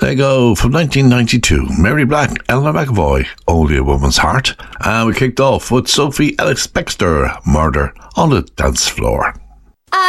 There you go, from 1992, Mary Black, Eleanor McAvoy, Only a Woman's Heart. And we kicked off with Sophie Ellis-Bextor, Murder on the Dance Floor.